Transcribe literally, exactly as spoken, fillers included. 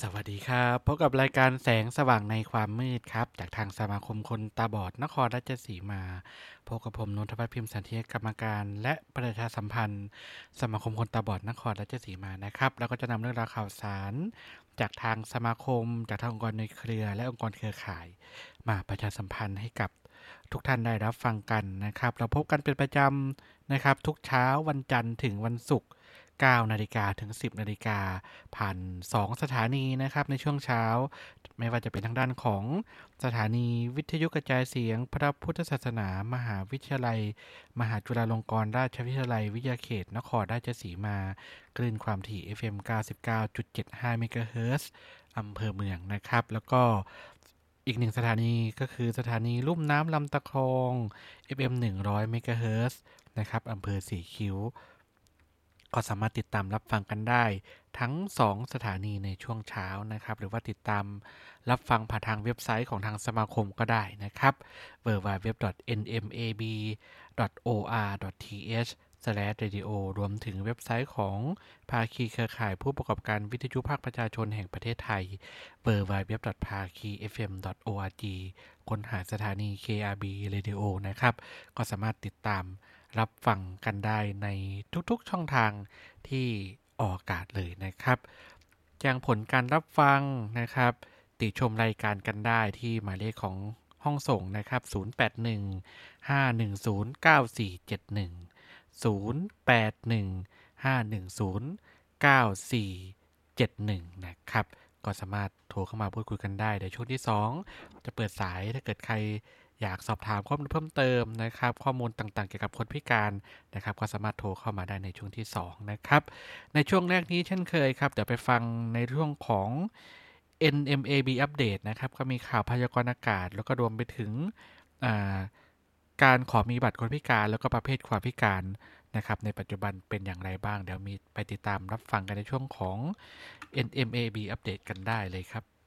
สวัสดีครับพบกับรายการแสงสว่างในความมืดครับจากทางสมาคมคนตาบอดนครราชสีมาพบกับผมนนทพัฒน์พิมพ์สันเทียกรรมการและประชาสัมพันธ์สมาคมคนตาบอดนครราชสีมานะครับแล้วก็จะนำเรื่องราวข่าวสารจากทางสมาคมจากทางองค์กรในเครือและองค์กรเครือข่ายมาประชาสัมพันธ์ให้กับทุกท่านได้รับฟังกันนะครับเราพบกันเป็นประจำนะครับทุกเช้าวันจันทร์ถึงวันศุกร์เก้านาฬิกาถึงสิบนาฬิกาผ่านสองสถานีนะครับในช่วงเช้าไม่ว่าจะเป็นทางด้านของสถานีวิทยุกระจายเสียงพระพุทธศาสนามหาวิทยาลัยมหาจุฬาลงกรณราชวิทยาลัยวิทยาเขตนครราชสีมาคลื่นความถี่ เอฟ เอ็ม เก้าสิบเก้าจุดเจ็ดห้า เมกะเฮิรตซ์อำเภอเมืองนะครับแล้วก็อีกหนึ่งสถานีก็คือสถานีลุ่มน้ำลำตะคอง เอฟ เอ็ม หนึ่งร้อย เมกะเฮิรตซ์นะครับอำเภอสีคิ้วก็สามารถติดตามรับฟังกันได้ทั้งสองสถานีในช่วงเช้านะครับหรือว่าติดตามรับฟังผ่านทางเว็บไซต์ของทางสมาคมก็ได้นะครับ ดับเบิลยู ดับเบิลยู ดับเบิลยู ดอท เอ็น เอ็ม เอ บี ดอท โอ อาร์ ดอท ที เอช สแลช เรดิโอ รวมถึงเว็บไซต์ของภาคีเครือข่ายผู้ประกอบการวิทยุภาคประชาชนแห่งประเทศไทย ดับเบิลยู ดับเบิลยู ดับเบิลยู ดอท ภาคี เอฟ เอ็ม ดอท โอ อาร์ จี ค้นหาสถานี เค อาร์ บี Radio นะครับก็สามารถติดตามรับฟังกันได้ในทุกๆช่องทางที่ออกอากาศเลยนะครับแจ้งผลการรับฟังนะครับติชมรายการกันได้ที่หมายเลขของห้องส่งนะครับศูนย์ แปด หนึ่ง ห้า หนึ่ง ศูนย์ เก้า สี่ เจ็ด หนึ่ง ศูนย์ แปด หนึ่ง ห้า หนึ่ง ศูนย์ เก้า สี่ เจ็ด หนึ่งนะครับก็สามารถโทรเข้ามาพูดคุยกันได้เดี๋ยวช่วงที่สองจะเปิดสายถ้าเกิดใครอยากสอบถามข้อมูลเพิ่มเติมนะครับข้อมูลต่างๆเกี่ยวกับคนพิการนะครับก็สามารถโทรเข้ามาได้ในช่วงที่สองนะครับในช่วงแรกนี้เช่นเคยครับเดี๋ยวไปฟังในเรื่องของ เอ็น เอ็ม เอ บี อัปเดตนะครับก็มีข่าวพยากรณ์อากาศแล้วก็รวมไปถึงการขอมีบัตรคนพิการแล้วก็ประเภทความพิการนะครับในปัจจุบันเป็นอย่างไรบ้างเดี๋ยวมีไปติดตามรับฟังกันในช่วงของ เอ็น เอ็ม เอ บี อัปเดตกันได้เลยครับ